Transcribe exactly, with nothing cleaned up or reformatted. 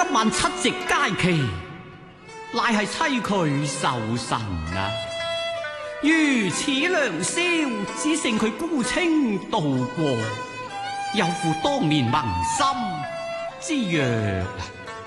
今晚七夕佳期，乃係妻佢壽辰啊！如此良宵，只剩佢孤清度過，有負當年盟心之約。